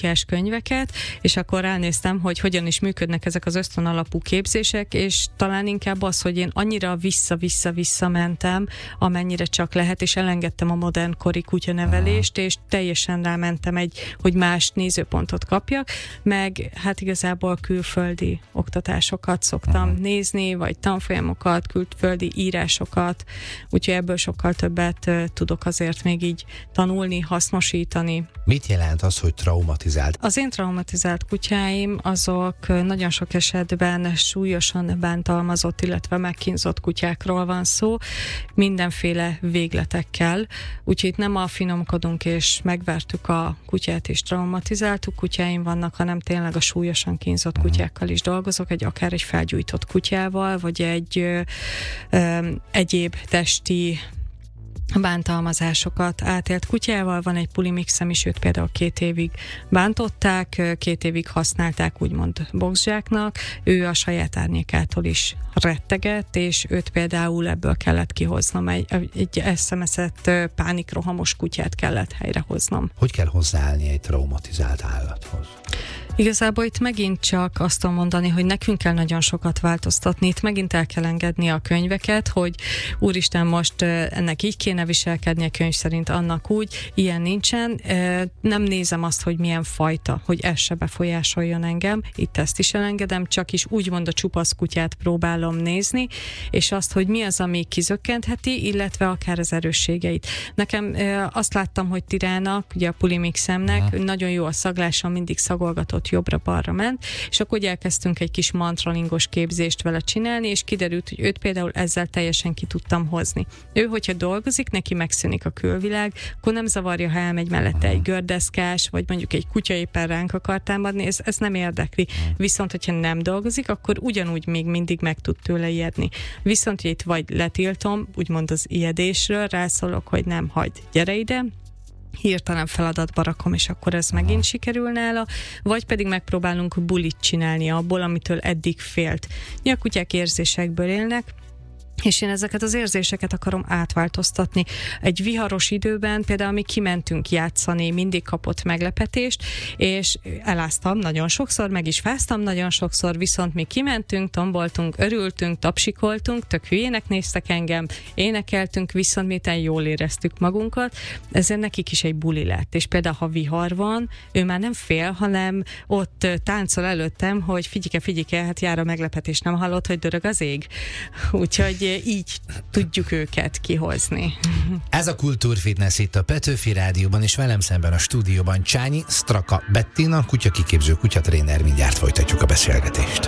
könyveket, és akkor ránéztem, hogy hogyan is működnek ezek az ösztön alapú képzések, és talán inkább az, hogy én annyira vissza mentem, amennyire csak lehet, és elengedtem a modern kori kutyanevelést, és teljesen rámentem hogy más nézőpontot kapjak, meg hát igazából külföldi oktatásokat szoktam nézni, vagy tanfolyamokat, külföldi írásokat, úgyhogy ebből sokkal többet tudok azért még így tanulni, hasznosítani. Mit jelent az, hogy traumatizált? Az én traumatizált kutyáim azok nagyon sok esetben súlyosan bántalmazott, illetve megkínzott kutyákról van szó, mindenféle végletekkel, úgyhogy itt nem a finomkodunk és megvertük a kutyát és traumatizáltuk kutyáim vannak, hanem tényleg a súlyosan kínzott kutyákkal is dolgozok, akár egy felgyújtott kutyával, vagy egy egyéb testi bántalmazásokat átélt kutyával. Van egy pulimixem is, őt például 2 évig bántották, 2 évig használták úgymond boxzsáknak, ő a saját árnyékától is rettegett, és őt például ebből kellett kihoznom, egy eszemeszett pánikrohamos kutyát kellett helyrehoznom. Hogy kell hozzáállni egy traumatizált állathoz? Igazából itt megint csak azt tudom mondani, hogy nekünk kell nagyon sokat változtatni, itt megint el kell engedni a könyveket, hogy úristen, most ennek így kéne viselkedni, a könyv szerint annak úgy, ilyen nincsen. Nem nézem azt, hogy milyen fajta, hogy ez se befolyásoljon engem, itt ezt is elengedem, csak is úgymond a csupasz kutyát próbálom nézni, és azt, hogy mi az, ami kizökkentheti, illetve akár az erősségeit. Nekem azt láttam, hogy Tirának, ugye a pulimixemnek, nagyon jó a szaglása, mindig szagolgatott, jobbra-balra ment, és akkor elkezdtünk egy kis mantralingos képzést vele csinálni, és kiderült, hogy őt például ezzel teljesen ki tudtam hozni. Ő, hogyha dolgozik, neki megszűnik a külvilág, akkor nem zavarja, ha elmegy mellette egy gördeszkás, vagy mondjuk egy kutya éppen ránk akar támadni, ez nem érdekli. Viszont, hogyha nem dolgozik, akkor ugyanúgy még mindig meg tud tőle ijedni. Viszont, hogy itt vagy letiltom, úgymond az ijedésről, rászólok, hogy nem, hagyd, gyere ide, hirtelen feladatba rakom, és akkor ez megint sikerül nála, vagy pedig megpróbálunk bulit csinálni abból, amitől eddig félt. A kutyák érzésekből élnek, és én ezeket az érzéseket akarom átváltoztatni. Egy viharos időben például mi kimentünk játszani, mindig kapott meglepetést, és eláztam nagyon sokszor, meg is fáztam nagyon sokszor, viszont mi kimentünk, tomboltunk, örültünk, tapsikoltunk, tök hülyének néztek engem, énekeltünk, viszont miután jól éreztük magunkat, ezért nekik is egy buli lett. És például, ha vihar van, ő már nem fél, hanem ott táncol előttem, hogy figyike, hát jár a meglepetés, nem hallott, hogy dörög az ég? Úgyhogy így tudjuk őket kihozni. Ez a Kultúrfitness itt a Petőfi Rádióban, és velem szemben a stúdióban Csányi Straka Bettina, kutyakiképző, kutyatréner. Mindjárt folytatjuk a beszélgetést.